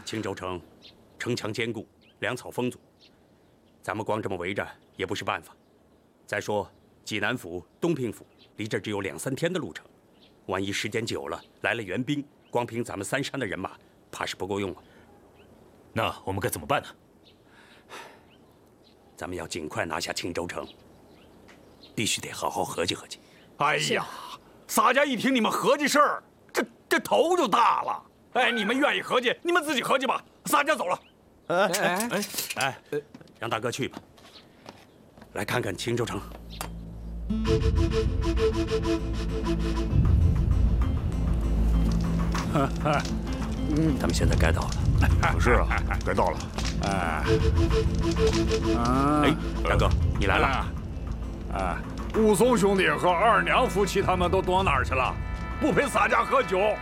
青州城城墙坚固，粮草丰足，咱们光这么围着也不是办法。再说济南府、东平府离这只有2、3天的路程，万一时间久了来了援兵，光凭咱们3山的人马，怕是不够用啊。 那我们该怎么办呢？ 咱们要尽快拿下青州城，必须得好好合计合计。 哎呀，洒家一听你们合计事儿，这头就大了。哎，你们愿意合计，你们自己合计吧。洒家走了。 让大哥去吧，来看看青州城。他们现在该到了。 是啊，该到了。 哎，大哥，你来了。 武松兄弟和二娘夫妻他们都躲哪儿去了？不陪洒家喝酒？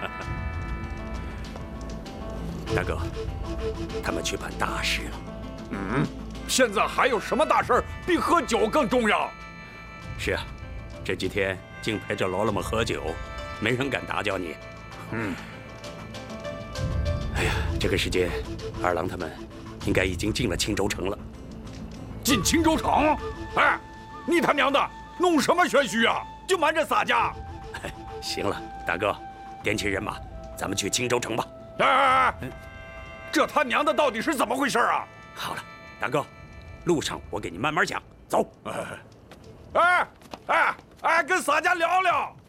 大哥，他们去办大事了。 现在还有什么大事比喝酒更重要？ 是啊，这几天净陪着喽啰们喝酒，没人敢打搅你。哎呀，这个时间，二郎他们应该已经进了青州城了。 进青州城？哎，你他娘的弄什么玄虚啊？就瞒着洒家？ 行了，大哥，点起人马，咱们去青州城吧。 这他娘的到底是怎么回事啊？ 好了，大哥，路上我给你慢慢讲。走。 跟洒家聊聊。